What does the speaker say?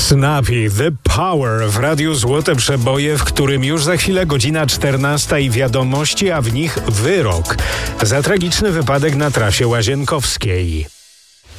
Snappy, The Power w Radiu Złote Przeboje, w którym już za chwilę godzina 14 i wiadomości, a w nich wyrok za tragiczny wypadek na trasie łazienkowskiej.